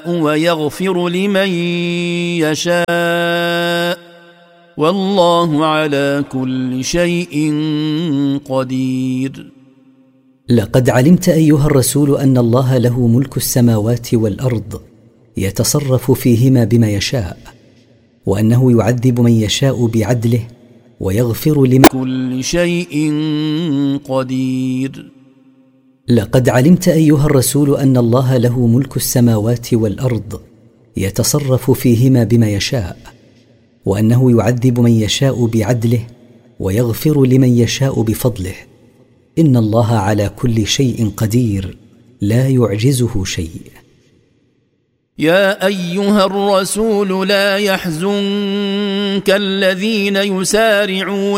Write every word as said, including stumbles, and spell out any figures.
ويغفر لمن يشاء والله على كل شيء قدير. لقد علمت أيها الرسول أن الله له ملك السماوات والأرض يتصرف فيهما بما يشاء، وأنه يعذب من يشاء بعدله ويغفر لمن كل شيء قدير. لقد علمت أيها الرسول أن الله له ملك السماوات والأرض يتصرف فيهما بما يشاء، وأنه يعذب من يشاء بعدله ويغفر لمن يشاء بفضله، إن الله على كل شيء قدير لا يعجزه شيء. يا أيها الرسول لا يحزنك الذين يسارعون